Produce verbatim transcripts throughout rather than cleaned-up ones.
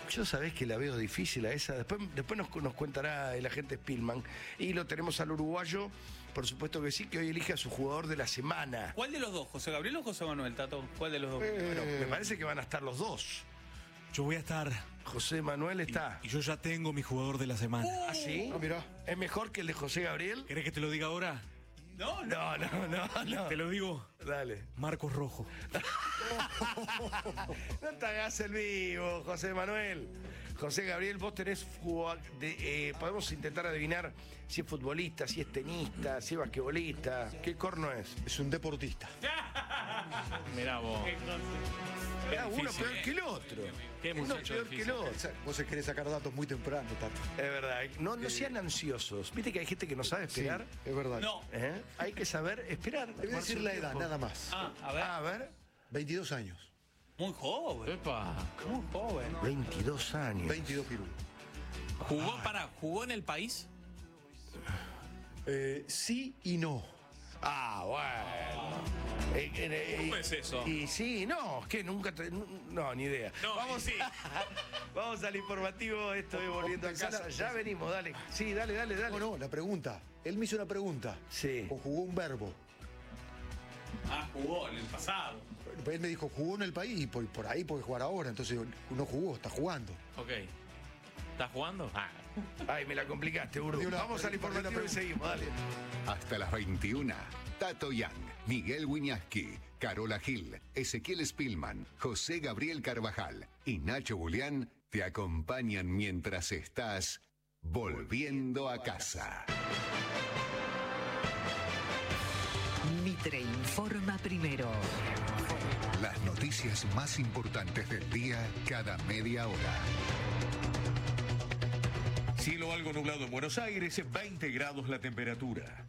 Yo sabés que la veo difícil a esa. Después, después nos, nos contará el agente Spielman. Y lo tenemos al uruguayo, por supuesto que sí, que hoy elige a su jugador de la semana. ¿Cuál de los dos? ¿José Gabriel o José Manuel, Tato? ¿Cuál de los dos? Eh, bueno, me parece que van a estar los dos. Yo voy a estar. José Manuel está. Y, y yo ya tengo mi jugador de la semana. ¿Ah, sí? Ah, mirá. ¿Es mejor que el de José Gabriel? ¿Querés que te lo diga ahora? No, no. No, no, no, no. Te lo digo. Dale. Marcos Rojo. No te hagas el vivo, José Manuel. José Gabriel, vos tenés jugado de, eh, podemos intentar adivinar si es futbolista, si es tenista, si es basquetbolista. ¿Qué corno es? Es un deportista. Mirá vos. Ah, uno difícil, peor eh. que el otro. Qué uno muchacho peor difícil. que el otro. Vos querés sacar datos muy temprano, Tato. Es verdad. No, no sean ansiosos. Viste que hay gente que no sabe Sí, esperar. es verdad. No. ¿Eh? Hay que saber esperar. Te voy a decir la edad, nada más. Ah, a ver. A ver. veintidós años. Muy joven. Epa. Muy joven. veintidós años. veintidós pirulos. ¿Jugó para, jugó en el país? Eh, sí y no. Ah, bueno. Eh, eh, eh, ¿Cómo es eso? Y sí, no, es que nunca. te- no, ni idea. No, Vamos, y sí. vamos al informativo. Esto es volviendo a Pensala- casa. Ya venimos, dale. Sí, dale, dale, dale. No, no, la pregunta. Él me hizo una pregunta. Sí. Conjugó un verbo. Ah, jugó en el pasado. Él me dijo, jugó en el país y por, por ahí puede jugar ahora. Entonces no jugó, está jugando. Ok. ¿Estás jugando? Ah. Ay, me la complicaste, Urdu. Perdí una- Vamos al perdí una informativo y pregunta. seguimos, dale. Hasta las veintiuna, Tato Yang, Miguel Wiñaski, Carola Gil, Ezequiel Spielman, José Gabriel Carvajal y Nacho Julián te acompañan mientras estás volviendo a casa. Mitre informa primero. Las noticias más importantes del día cada media hora. Cielo algo nublado en Buenos Aires, veinte grados la temperatura.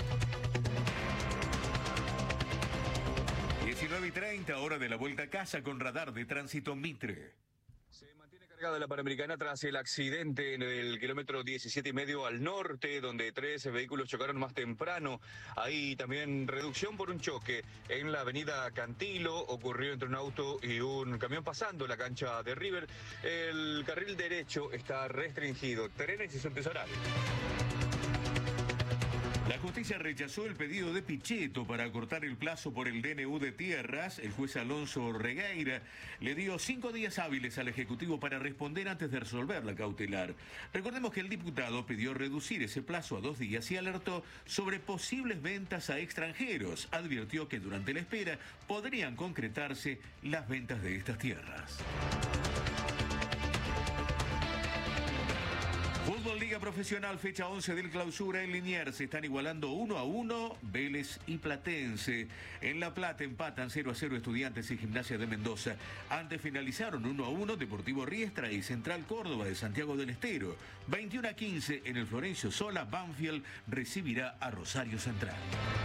diecinueve y treinta, hora de la vuelta a casa con radar de tránsito Mitre. Se mantiene cargada la Panamericana tras el accidente en el kilómetro diecisiete y medio al norte, donde tres vehículos chocaron más temprano. Ahí también reducción por un choque en la avenida Cantilo. Ocurrió entre un auto y un camión pasando la cancha de River. El carril derecho está restringido. Trenes y subtes horarios. La justicia rechazó el pedido de Pichetto para acortar el plazo por el D N U de tierras. El juez Alonso Regueira le dio cinco días hábiles al Ejecutivo para responder antes de resolver la cautelar. Recordemos que el diputado pidió reducir ese plazo a dos días y alertó sobre posibles ventas a extranjeros. Advirtió que durante la espera podrían concretarse las ventas de estas tierras. Fútbol Liga Profesional, fecha once del clausura en Liniers. Se están igualando uno a uno Vélez y Platense. En La Plata empatan cero a cero Estudiantes y Gimnasia de Mendoza. Antes finalizaron uno a uno Deportivo Riestra y Central Córdoba de Santiago del Estero. veintiuno a quince en el Florencio Sola. Banfield recibirá a Rosario Central.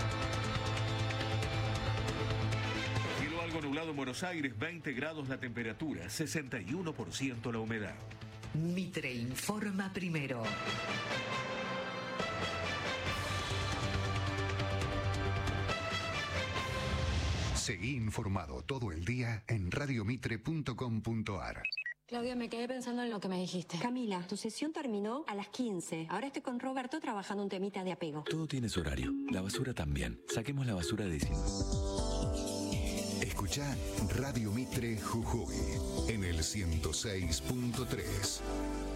Cielo algo nublado en Buenos Aires, veinte grados la temperatura, sesenta y uno por ciento la humedad. Mitre informa primero. Seguí informado todo el día en radiomitre punto com punto ar. Claudia, me quedé pensando en lo que me dijiste. Camila, tu sesión terminó a las quince. Ahora estoy con Roberto trabajando un temita de apego. Todo tiene su horario. La basura también. Saquemos la basura de diecinueve. Escucha Radio Mitre Jujuy en el ciento seis punto tres.